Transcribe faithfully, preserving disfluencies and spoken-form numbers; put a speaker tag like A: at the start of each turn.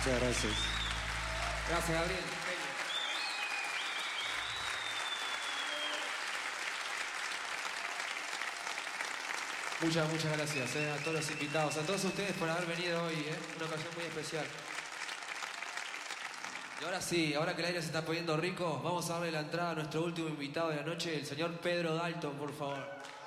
A: Muchas gracias.
B: Gracias, Gabriel. Muchas, muchas gracias eh, a todos los invitados, a todos ustedes por haber venido hoy, eh, una ocasión muy especial. Y ahora sí, ahora que el aire se está poniendo rico, vamos a darle la entrada a nuestro último invitado de la noche, el señor Pedro Dalton, por favor.